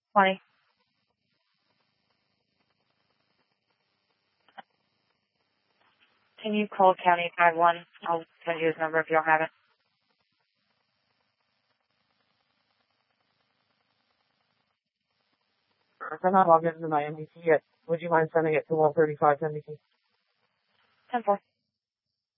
20. Can you call County 51? I'll send you his number if you don't have it. If I'm not logged into my NBC yet, would you mind sending it to 135 NBC? 10-4.